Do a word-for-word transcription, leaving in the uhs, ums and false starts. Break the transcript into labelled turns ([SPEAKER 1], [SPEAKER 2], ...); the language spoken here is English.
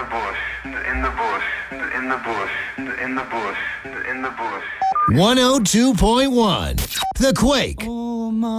[SPEAKER 1] bush, in the bush, in the bush, in the bush, in the bush.
[SPEAKER 2] one oh two point one The Quake.